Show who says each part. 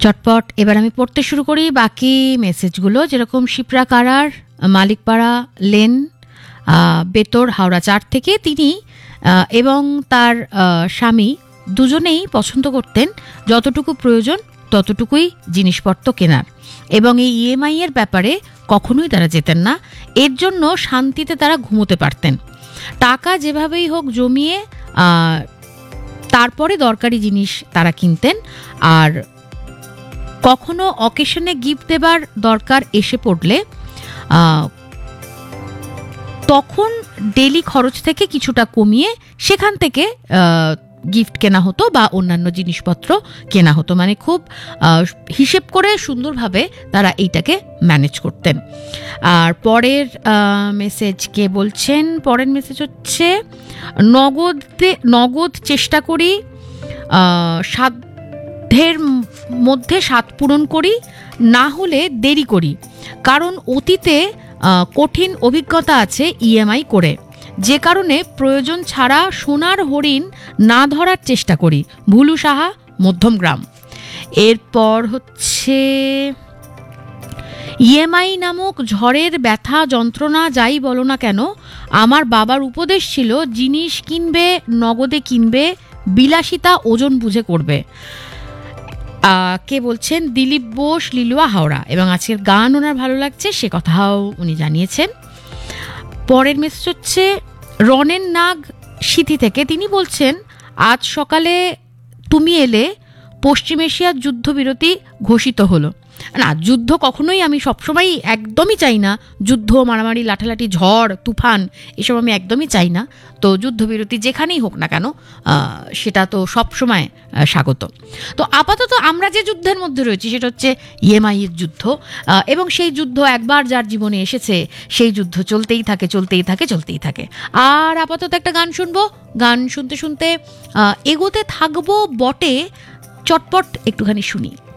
Speaker 1: চটপট এবার আমি পড়তে শুরু করি বাকি মেসেজগুলো। যেরকম শিপ্রা কারার, মালিকপাড়া লেন, বেতর, হাওড়া 4 থেকে তিনি এবং তার স্বামী দুজনেই পছন্দ করতেন যতটুকু প্রয়োজন ততটুকুই জিনিসপত্র কেনার, এবং এই ইএমআই এর ব্যাপারে কখনোই তারা যেতেন না। এর জন্য শান্তিতে তারা ঘুমোতে পারতেন। টাকা যেভাবেই হোক জমিয়ে তারপরে দরকারি জিনিস তারা কিনতেন। আর কখনো অকেশনে গিফট দেবার দরকার এসে পড়লে তখন ডেলি খরচ থেকে কিছুটা কমিয়ে সেখান থেকে গিফট কেনা হতো বা অন্যান্য জিনিসপত্র কেনা হতো। মানে খুব হিসেব করে সুন্দরভাবে তারা এইটাকে ম্যানেজ করতেন। আর পরের মেসেজ কে বলছেন, পরের মেসেজ হচ্ছে নগদ চেষ্টা করি, সাধ্যের মধ্যে স্বাদ পূরণ করি, না হলে দেরি করি, কারণ অতীতে কঠিন অভিজ্ঞতা আছে ইএমআই করে, যে কারণে প্রয়োজন ছাড়া সোনার হরিণ না ধরার চেষ্টা করি। ভুলু সাহা, মধ্যমগ্রাম। এরপর হচ্ছে ইএমআই নামক ঝড়ের ব্যথা যন্ত্রণা যাই বলো না কেন, আমার বাবার উপদেশ ছিল জিনিস কিনবে নগদে কিনবে, বিলাসিতা ওজন বুঝে করবে। কে বলছেন, দিলীপ বোস, লিলুয়া, হাওড়া। এবং আজকের গান ওনার ভালো লাগছে সে কথাও উনি জানিয়েছেন। পরের মেসেজ হচ্ছে রনেন নাগ, সিথি থেকে। তিনি বলছেন, আজ সকালে তুমি এলে, পশ্চিম এশিয়ার যুদ্ধবিরতি ঘোষিত হলো। না, যুদ্ধ কখনোই আমি সবসময় একদমই চাই না। যুদ্ধ, মারামারি, লাঠালাঠি, ঝড়, তুফান এসব আমি একদমই চাই না। তো যুদ্ধবিরতি যেখানেই হোক না কেন সেটা তো সবসময় স্বাগত। তো আপাতত আমরা যে যুদ্ধের মধ্যে রয়েছি সেটা হচ্ছে ইএমআই এর যুদ্ধ, এবং সেই যুদ্ধ একবার যার জীবনে এসেছে সেই যুদ্ধ চলতেই থাকে চলতেই থাকে চলতেই থাকে। আর আপাতত একটা গান শুনবো। গান শুনতে শুনতে এগোতে থাকবো বটে, চটপট একটুখানি শুনি।